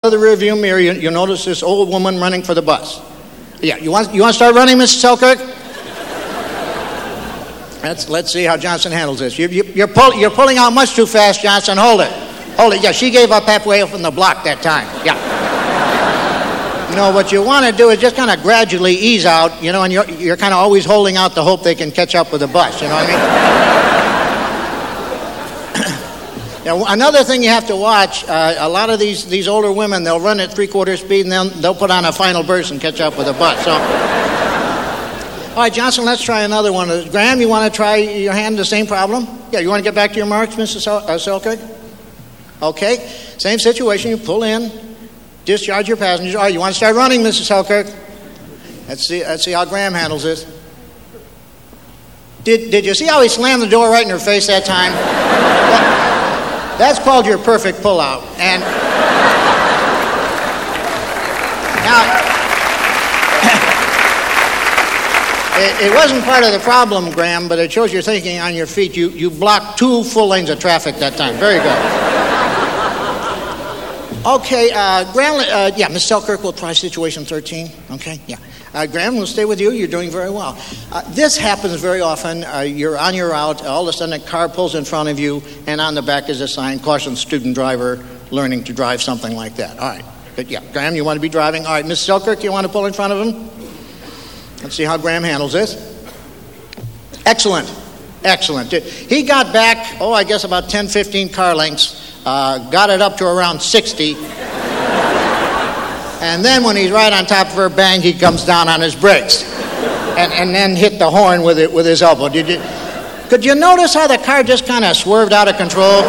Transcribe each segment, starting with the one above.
of the rearview mirror, you'll notice this old woman running for the bus. Yeah, you want to start running, Mrs. Selkirk? Let's see how Johnson handles this. You're pulling out much too fast, Johnson. Hold it. Yeah, she gave up halfway from the block that time. Yeah. What you want to do is just kind of gradually ease out, and you're kind of always holding out the hope they can catch up with the bus, you know what I mean? Now, another thing you have to watch, a lot of these older women, they'll run at 3/4 speed and then they'll put on a final burst and catch up with the bus. So, all right, Johnson, let's try another one. Graham, you want to try your hand the same problem? Yeah, you want to get back to your marks, Mrs. Selkirk? Okay, same situation. You pull in, discharge your passengers. All right, you want to start running, Mrs. Selkirk? Let's see how Graham handles this. Did you see how he slammed the door right in her face that time? That's called your perfect pullout. And now, it wasn't part of the problem, Graham, but it shows you're thinking on your feet. You blocked 2 full lanes of traffic that time. Very good. Okay, Graham, Miss Selkirk will try situation 13. Okay, yeah. Graham, we'll stay with you. You're doing very well. This happens very often. You're on your route. All of a sudden, a car pulls in front of you, and on the back is a sign, caution student driver learning to drive, something like that. All right. Good, yeah. Graham, you want to be driving? All right, Miss Selkirk, you want to pull in front of him? Let's see how Graham handles this. Excellent. He got back, I guess about 10, 15 car lengths. Got it up to around 60. And then when he's right on top of her, bang, he comes down on his brakes. And then hit the horn with his elbow. Could you notice how the car just kind of swerved out of control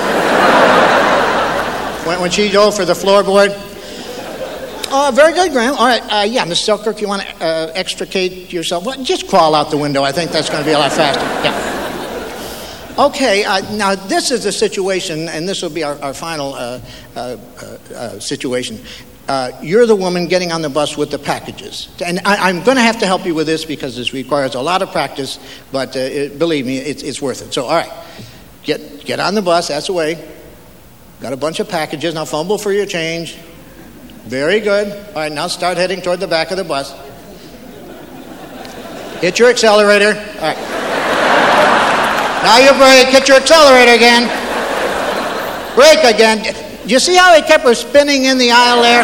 when she dove for the floorboard? Very good, Graham. All right, Miss Selkirk, you want to extricate yourself? Well, just crawl out the window. I think that's going to be a lot faster. Yeah. Okay, now this is the situation, and this will be our final situation. You're the woman getting on the bus with the packages. And I'm going to have to help you with this because this requires a lot of practice, but believe me, it's worth it. So, all right, get on the bus, that's the way. Got a bunch of packages. Now fumble for your change. Very good. All right, now start heading toward the back of the bus. Hit your accelerator. All right. Now you brake. Hit your accelerator again. Brake again. Do you see how he kept her spinning in the aisle there?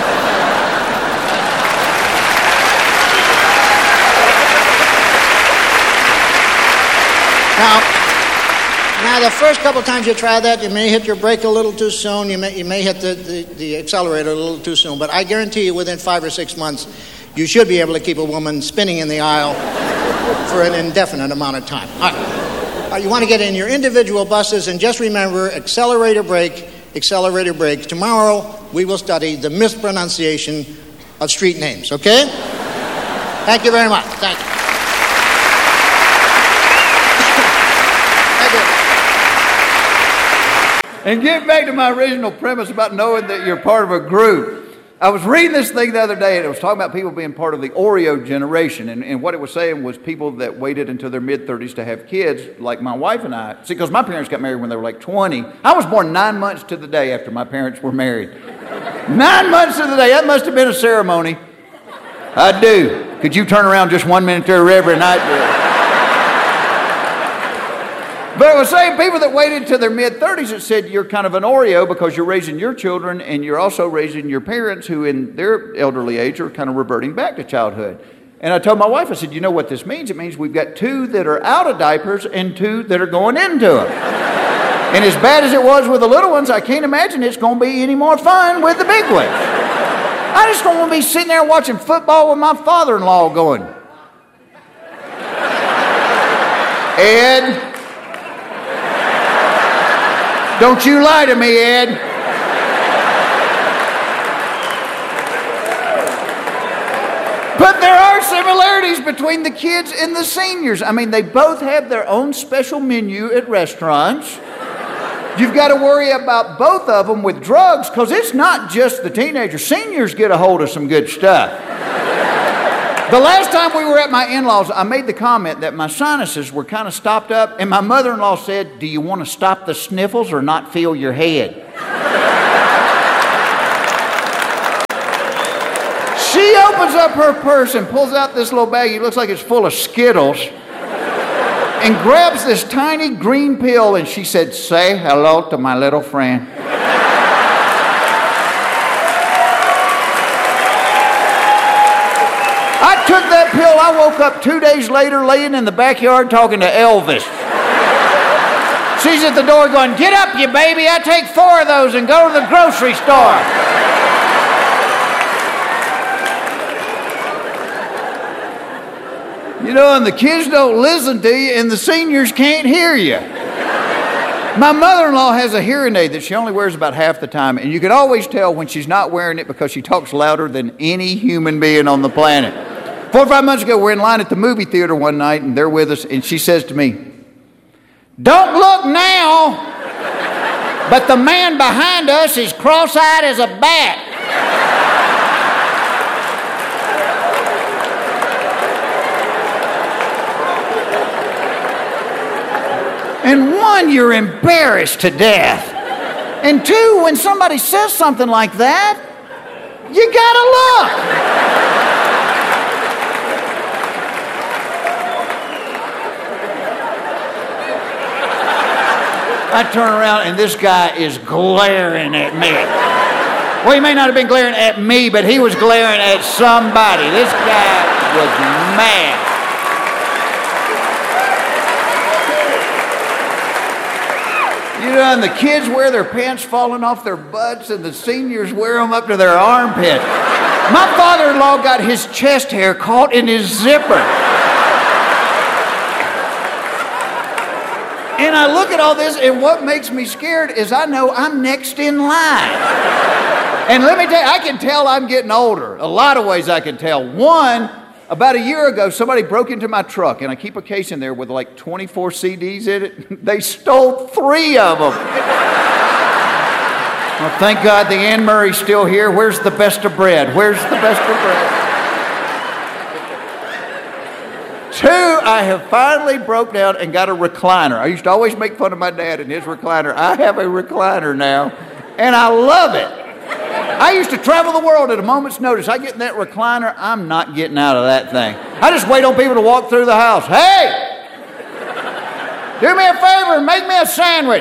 Now the first couple times you try that, you may hit your brake a little too soon. You may hit the accelerator a little too soon. But I guarantee you, within 5 or 6 months, you should be able to keep a woman spinning in the aisle for an indefinite amount of time. All right. You want to get in your individual buses, and just remember, accelerator, brake. Tomorrow, we will study the mispronunciation of street names, okay? Thank you very much. Thank you. And getting back to my original premise about knowing that you're part of a group, I was reading this thing the other day, and it was talking about people being part of the Oreo generation. And what it was saying was people that waited until their mid-30s to have kids, like my wife and I. See, because my parents got married when they were like 20. I was born 9 months to the day after my parents were married. 9 months to the day. That must have been a ceremony. I do. Could you turn around just 1 minute there, Reverend? But it was saying people that waited to their mid-30s, it said you're kind of an Oreo because you're raising your children and you're also raising your parents who in their elderly age are kind of reverting back to childhood. And I told my wife, I said, you know what this means? It means we've got 2 that are out of diapers and 2 that are going into them. And as bad as it was with the little ones, I can't imagine it's going to be any more fun with the big ones. I just don't want to be sitting there watching football with my father-in-law going, Ed, don't you lie to me, Ed. But there are similarities between the kids and the seniors. I mean, they both have their own special menu at restaurants. You've got to worry about both of them with drugs because it's not just the teenagers. Seniors get a hold of some good stuff. The last time we were at my in-laws, I made the comment that my sinuses were kind of stopped up, and my mother-in-law said, do you want to stop the sniffles or not feel your head? She opens up her purse and pulls out this little bag. It looks like it's full of Skittles. And grabs this tiny green pill, and she said, "Say hello to my little friend." I took that pill. I woke up 2 days later laying in the backyard talking to Elvis. She's at the door going, "Get up, you baby. I take 4 of those and go to the grocery store." You know, and the kids don't listen to you, and the seniors can't hear you. My mother-in-law has a hearing aid that she only wears about half the time, and you can always tell when she's not wearing it because she talks louder than any human being on the planet. 4 or 5 months ago, we're in line at the movie theater one night, and they're with us, and she says to me, "Don't look now, but the man behind us is cross-eyed as a bat." And 1, you're embarrassed to death. And 2, when somebody says something like that, you gotta look. I turn around and this guy is glaring at me. Well, he may not have been glaring at me, but he was glaring at somebody. This guy was mad. You know, and the kids wear their pants falling off their butts, and the seniors wear them up to their armpits. My father-in-law got his chest hair caught in his zipper. And I look at all this, and what makes me scared is I know I'm next in line. And let me tell you, I can tell I'm getting older. A lot of ways I can tell. 1, about a year ago, somebody broke into my truck, and I keep a case in there with like 24 CDs in it. They stole 3 of them. Well, thank God the Anne Murray's still here. Where's the best of bread? Where's the best of bread? 2, I have finally broke down and got a recliner. I used to always make fun of my dad and his recliner. I have a recliner now, and I love it. I used to travel the world at a moment's notice. I get in that recliner, I'm not getting out of that thing. I just wait on people to walk through the house. "Hey, do me a favor and make me a sandwich.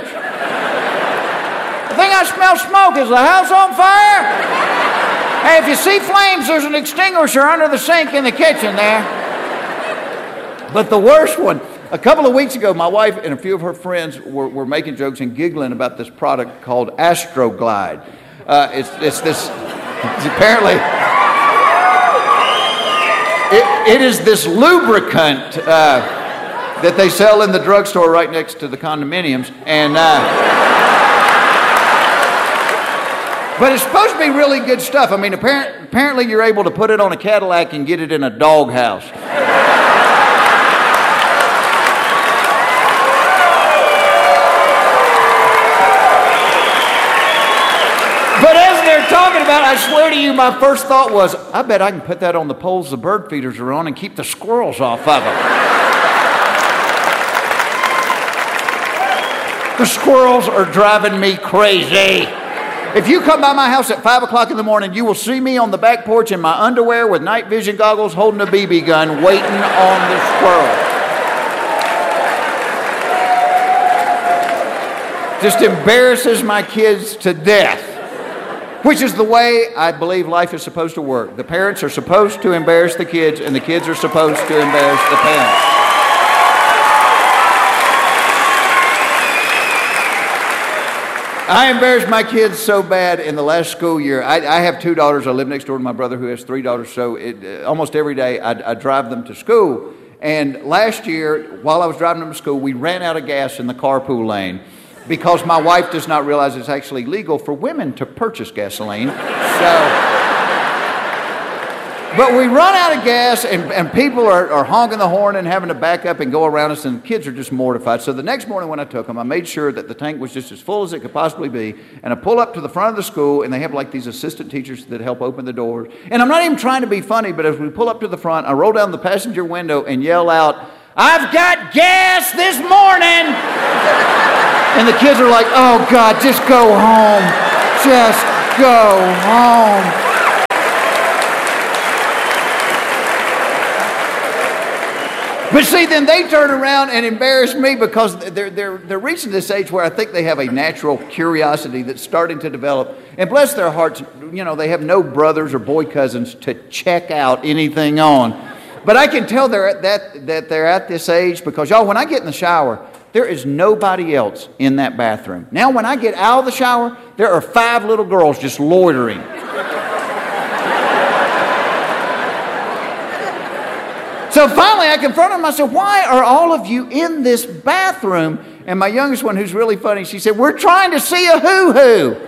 I think I smell smoke. Is the house on fire? Hey, if you see flames, there's an extinguisher under the sink in the kitchen there." But the worst one, a couple of weeks ago, my wife and a few of her friends were making jokes and giggling about this product called Astroglide. It's this, apparently, it is this lubricant that they sell in the drugstore right next to the condominiums. And but it's supposed to be really good stuff. I mean, apparently you're able to put it on a Cadillac and get it in a doghouse. But as they're talking about it, I swear to you, my first thought was, I bet I can put that on the poles the bird feeders are on and keep the squirrels off of them. The squirrels are driving me crazy. If you come by my house at 5 o'clock in the morning, you will see me on the back porch in my underwear with night vision goggles holding a BB gun waiting on the squirrel. Just embarrasses my kids to death. Which is the way I believe life is supposed to work. The parents are supposed to embarrass the kids, and the kids are supposed to embarrass the parents. I embarrassed my kids so bad in the last school year. I have 2 daughters. I live next door to my brother who has 3 daughters. So almost every day I drive them to school. And last year, while I was driving them to school, we ran out of gas in the carpool lane, because my wife does not realize it's actually legal for women to purchase gasoline. But we run out of gas, and people are honking the horn and having to back up and go around us, and the kids are just mortified. So the next morning when I took them, I made sure that the tank was just as full as it could possibly be, and I pull up to the front of the school, and they have like these assistant teachers that help open the doors. And I'm not even trying to be funny, but as we pull up to the front, I roll down the passenger window and yell out, "I've got gas this morning!" And the kids are like, "Oh, God, just go home. Just go home." But see, then they turn around and embarrass me because they're reaching this age where I think they have a natural curiosity that's starting to develop. And bless their hearts, they have no brothers or boy cousins to check out anything on. But I can tell that they're at this age because, y'all, when I get in the shower, there is nobody else in that bathroom. Now, when I get out of the shower, there are 5 little girls just loitering. So finally, I confronted them. I said, why are all of you in this bathroom? And my youngest one, who's really funny, she said, we're trying to see a hoo-hoo.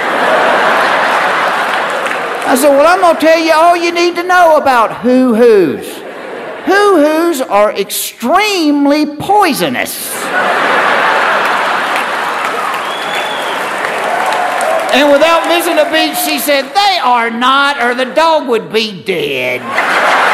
I said, well, I'm going to tell you all you need to know about hoo-hoos. Hoo-hoos are extremely poisonous. And without missing a beat, she said, they are not, or the dog would be dead.